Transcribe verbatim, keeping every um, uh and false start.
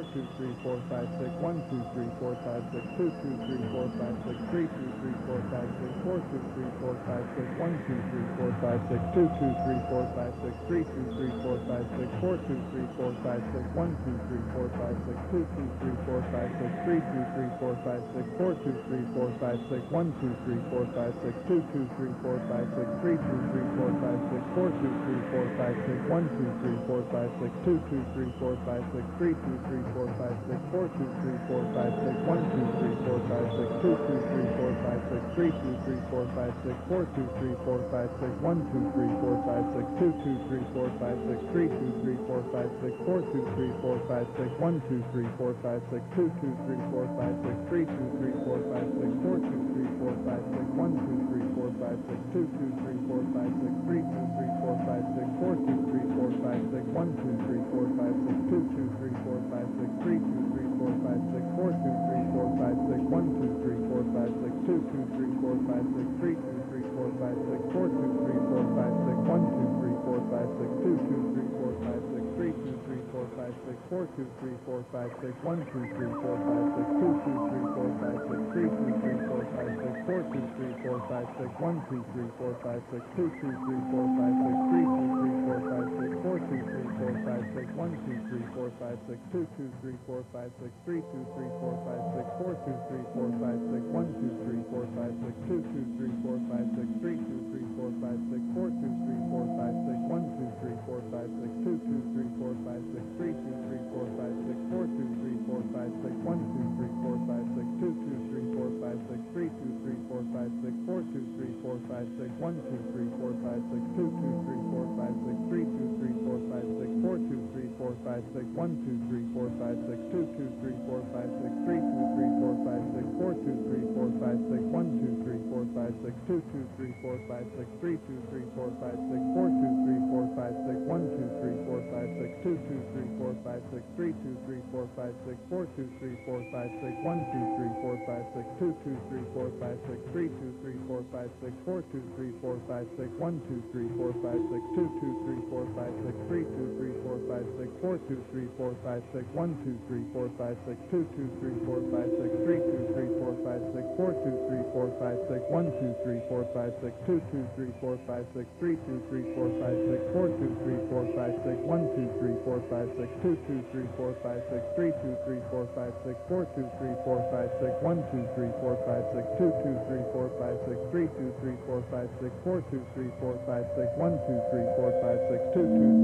four two three four five six one two three four five six two two three four five six three two three four five six four two three four five six one two three four five six two two three four five six three two three four five six four two three four five six one two three four five six two two three four five six three two three four five six four two three four five six one two three four five six two two three four five six three two three four five six four two three four five six one two three four five six two two three four five six three two three four five six four two three four five six one two three four five six two two three four five six three two three four five six four two three four five six one two three four five six two two three four five six three two three four five six four two three four five six one two three four five six two two three four five six three two three four five six four two three four five six one two three four five six two two three four five six three two three four five six four two three four five six one two three four five six two two three four five six three two three four five six four two three four five six one two three four five six two two three four five six three two three four five six four two three four five six one two three four five six two two three four five six three two three four five six four two three four five six one two three four five six two two three four five six three two three four five six four two three four five six one two three four five six two two three four five six three two three four five six four two three four five six one two three four five six two two three four five six three two three four five six four two three four five six one two three four five six two two three four five six three two three four five six four two three four five six one two three four five six two two three four five six three two three four five six four two three four five six one two three four five six two two three four five six three two three four five six four two three four five six one two three four five six two two three four five six three two three four five six four two three four five six one two three four five six two two three four five six three two three four five six four two three four five six one two three four five six two two three four five six three two three four five six four two three four five six one two three four five six two two three four five six three two three four five six four two three four five six one two three four five six two two three four five six three two three four five six four two three four five six one two three four five six two two three four five six three two three four five six four two three four five six one two three four five six two two three four five six three two three four five six four two three four five six one two three four five six two two three four five six three two three four five six four two three four five six one two three four five six two two three four five six three two three four five six four two three four five six one two three four five six two two three four five six three two three four five six four two three four five six one two three four five six two two